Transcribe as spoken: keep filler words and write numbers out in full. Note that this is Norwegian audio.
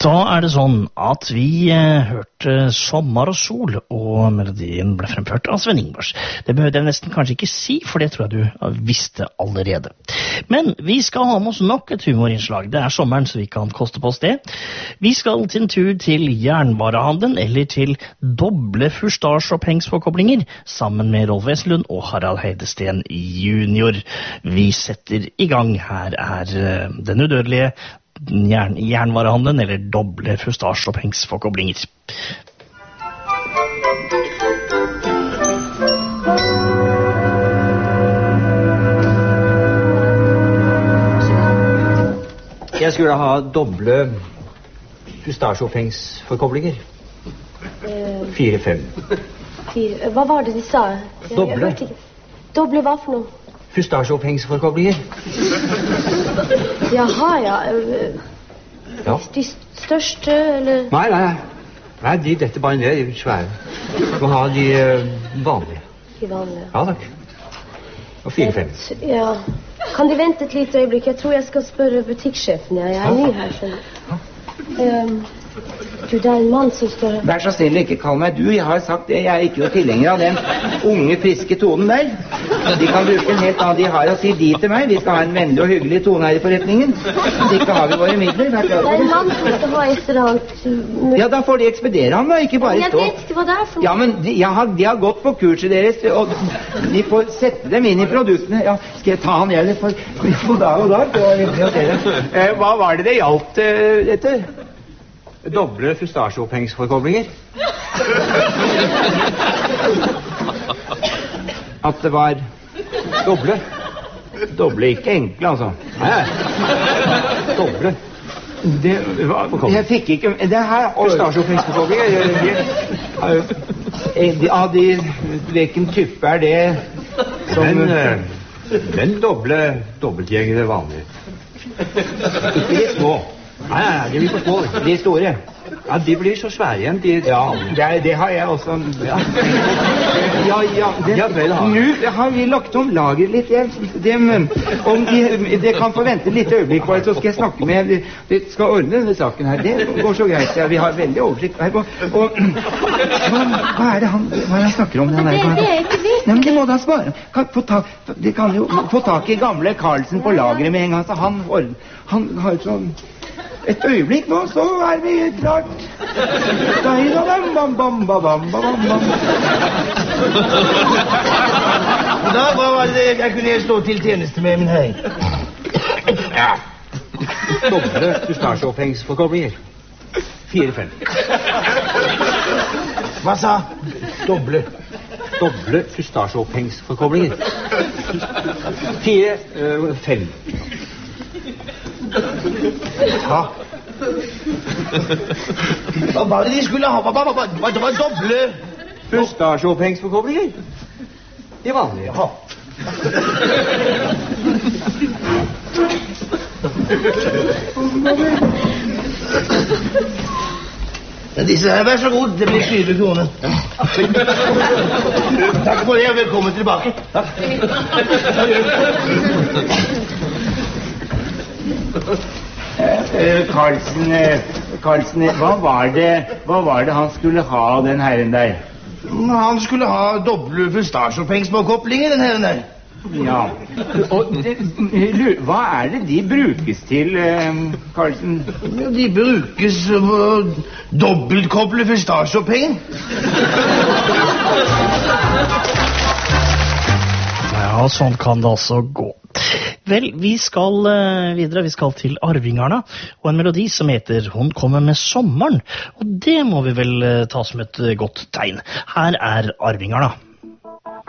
Da er det sånn at vi eh, hørte Sommer og sol, og melodien ble fremført av Sven Ingvars. Det behøvde jeg nesten kanskje ikke si, for det tror jeg du visste allerede. Men vi skal ha med oss nok et humorinnslag. Det er sommeren, så vi kan koste på oss det. Vi skal til en tur til jernvarehandelen, eller til doble fustasje-og-pengsforkoblinger, sammen med Rolf Wesenlund og Harald Heidesteen junior. Vi setter i gang. Her er eh, den udødelige Jern, jernvarehandelen, eller doble fustasje-og-pengsforkoblinger. Jeg skulle ha doble fustasje-og-pengsforkoblinger. Fire, fem. Fire. Hva var det de sa? Doble. Doble hva for noe? Fustasje-og-pengsforkoblinger. Jaha, ja. Ja. De største, eller? Nei, nei. Nei, de dette bare ned, de svære. Du må ha de uh, vanlige. De vanlige. Ja, takk. Og fire, fem. Ja. Kan de vente et lite øyeblikk? Jeg tror jeg skal spørre butikksjefen. Jeg er ny her, skjønner. Um, du, det er en mann som står her. Vær så snill, ikke kall meg du. Jeg har sagt det. Jeg er ikke noe tilhenger av den unge, friske tonen der. De kan bruke en helt annen. De har å si de til meg. Vi skal ha en vennlig og hyggelig tone her i forretningen. Så ikke har vi våre midler. Det er en mann som skal ha et eller annet. Ja, da får de ekspedere ham da, ikke bare jeg stå. Jeg vet ikke hva det er for noe. Ja, men de, har, de har gått på kurset deres, og de får sette dem inn i produktene. Ja, skal jeg ta han gjelder for, for dag og dag? Det var hyggelig å se det. Eh, hva var det det gjaldt uh, etter? Doble fustasje-og-pengsforkoblinger. At det var Doble. doble, ikke enkle, altså. Nei. Doble. Det var, jeg fikk ikke det her Fustasje-og-pengsforkoblinger. Av de, hvilken type er det som, Men, uh, men doble dobbeltgjengere vanlige. ikke de små? Nei, nei, nei, de blir for små. De store? Ja, de blir så svære igjen. De, Ja, det, er- det har jeg også. Ja, ja, ja det, Ja, vel, ha. Nå har vi lagt om lager litt. Jeg, det, om de, det kan få vente litt øyeblikk, bare, så skal jeg snakke med de, de skal ordne denne saken her. Det går så greit. Ja, vi har veldig oversikt her. Og, og hva, hva er det han, hva er det han snakker om? Den Det der, det er ikke vi. Nei, men de må da svare. Kan, få tak, de kan jo få tak i gamle Karlsen på lageret med en gang, så han, ord- han har sånn et øyeblikk nå, så er vi klart. Da er det bam, bam, bam, bam, bam, bam. Da hva var det jeg kunne stå til tjeneste med, min herre? Ja. Doble fustasje-og-pengsforkoblinger. Fire, fem. Hva sa? Doble. Doble fustasje-og-pengsforkoblinger. Fire, uh, fem. Ja. Hva var det de skulle ha? Hva, hva, hva, hva, det var doble. Fustasje-og-pengsforkoblinger. De vanlige. Ja. Men disse her, vær så god, det blir tyve kroner. Takk for det, og velkommen tilbake. Takk. Eh, Karlsen, eh, Karlsen, hva var det, hva var det han skulle ha, den herren der? Han skulle ha doble fustasje-og-pengsforkoblinger, den herren der. Ja. Og det, lu- hva er det de brukes til, eh, Karlsen? Ja, de brukes på dobbeltkoble fustasje-og-penger. Ja, sånn kan det altså gå. Vel, vi skal uh, videre, vi skal til Arvingarna, og en melodi som heter Hun kommer med sommeren, og det må vi vel uh, ta som et uh, godt tegn. Her er Arvingarna.